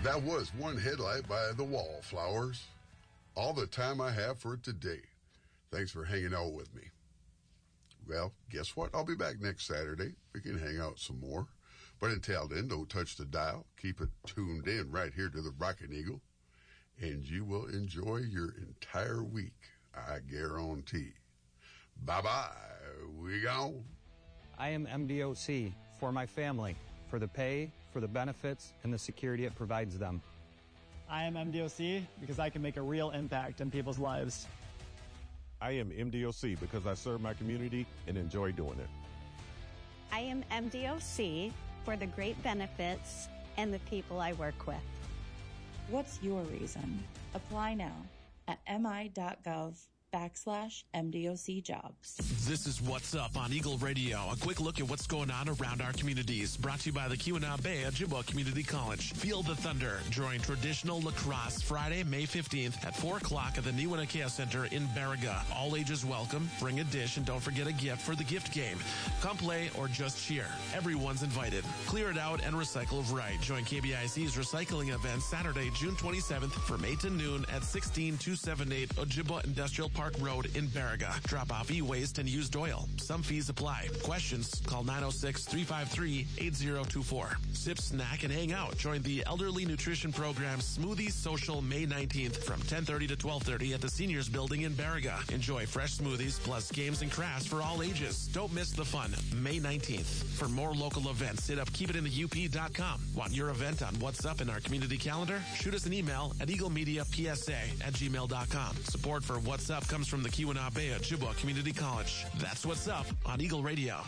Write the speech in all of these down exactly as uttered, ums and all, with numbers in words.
That was One Headlight by the Wallflowers. All the time I have for today. Thanks for hanging out with me. Well, guess what? I'll be back next Saturday. We can hang out some more. But until then, don't touch the dial. Keep it tuned in right here to the Rockin' Eagle. And you will enjoy your entire week, I guarantee. Bye-bye. We gone. I am M D O C for my family, for the pay, for the benefits, and the security it provides them. I am M D O C because I can make a real impact in people's lives. I am M D O C because I serve my community and enjoy doing it. I am M D O C for the great benefits and the people I work with. What's your reason? Apply now at mi.gov backslash MDOC jobs. This is What's Up on Eagle Radio. A quick look at what's going on around our communities. Brought to you by the Keweenaw Bay Ojibwa Community College. Feel the thunder during traditional lacrosse Friday, May fifteenth at four o'clock at the Niwinakea Center in Baraga. All ages welcome. Bring a dish and don't forget a gift for the gift game. Come play or just cheer. Everyone's invited. Clear it out and recycle right. Join K B I C's recycling event Saturday, June twenty-seventh from eight to noon at sixteen two seventy-eight Ojibwa Industrial Park Road in Baraga. Drop off e-waste and used oil. Some fees apply. Questions? Call nine oh six, three five three, eight oh two four. Sip, snack, and hang out. Join the Elderly Nutrition Program Smoothie Social May nineteenth from ten thirty to twelve thirty at the Seniors Building in Baraga. Enjoy fresh smoothies plus games and crafts for all ages. Don't miss the fun. May nineteenth. For more local events, hit up keep it in the U P dot com. Want your event on What's Up in our community calendar? Shoot us an email at eaglemediapsa at gmail dot com. Support for What's Up comes from the Keweenaw Bay Ojibwa Community College. That's What's Up on Eagle Radio.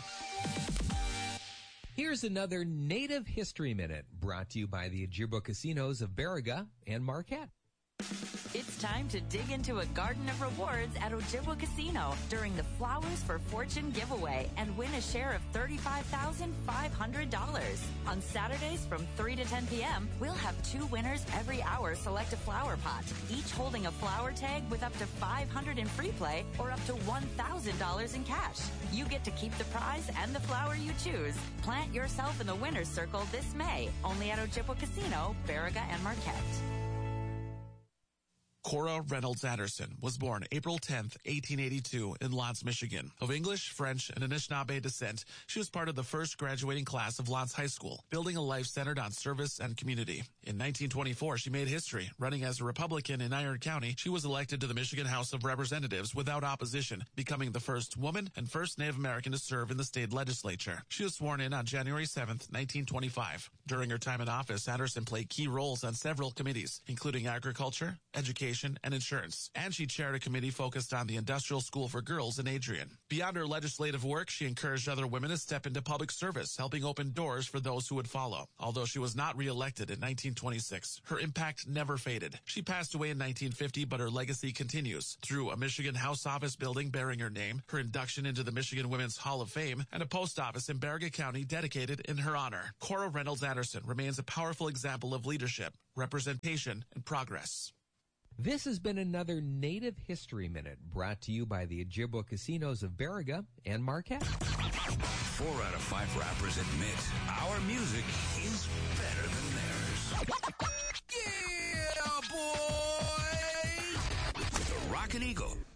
Here's another Native History Minute brought to you by the Ojibwa Casinos of Baraga and Marquette. It's time to dig into a garden of rewards at Ojibwa Casino during the Flowers for Fortune giveaway and win a share of thirty-five thousand five hundred dollars. On Saturdays from three to ten p.m., we'll have two winners every hour select a flower pot, each holding a flower tag with up to five hundred dollars in free play or up to one thousand dollars in cash. You get to keep the prize and the flower you choose. Plant yourself in the winner's circle this May, only at Ojibwa Casino, Baraga and Marquette. Cora Reynolds Anderson was born April tenth, eighteen eighty-two in Lance, Michigan. Of English, French, and Anishinaabe descent, she was part of the first graduating class of Lance High School, building a life centered on service and community. In nineteen twenty-four, she made history. Running as a Republican in Iron County, she was elected to the Michigan House of Representatives without opposition, becoming the first woman and first Native American to serve in the state legislature. She was sworn in on January seventh, nineteen twenty-five. During her time in office, Anderson played key roles on several committees, including agriculture, education, and insurance. And she chaired a committee focused on the Industrial School for Girls in Adrian. Beyond her legislative work, she encouraged other women to step into public service, helping open doors for those who would follow. Although she was not reelected in nineteen twenty-six, her impact never faded. She passed away in nineteen fifty, but her legacy continues through a Michigan House office building bearing her name, her induction into the Michigan Women's Hall of Fame, and a post office in Baraga County dedicated in her honor. Cora Reynolds Anderson remains a powerful example of leadership, representation, and progress. This has been another Native History Minute brought to you by the Ojibwa Casinos of Baraga and Marquette. Four out of five rappers admit our music is better than theirs. Yeah, boy! The Rockin' Eagle